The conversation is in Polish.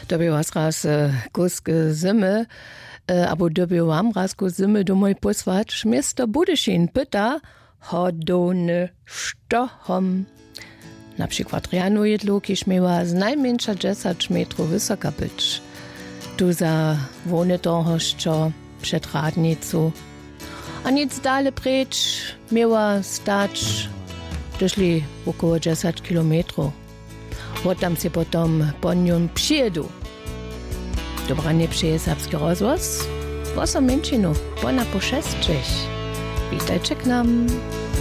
Da by was raz kuske Simme, aber da by wam raz kuske Simme, do moj posłać, mister Budyszin pyta, hodone Stochom. Na przykład Riano jedlokiś miała z najmniejsza 10 metrów wysoka być. Tu za wone dohoszczo przed radnicu. A nic dalej precz miała stać, doszli około 10 kilometrów. Potem się potom po nią przyjedu. Dobra, nie przyje serbski rozgłos. Was o Męczinu, bona po 6. Witajcie k nam.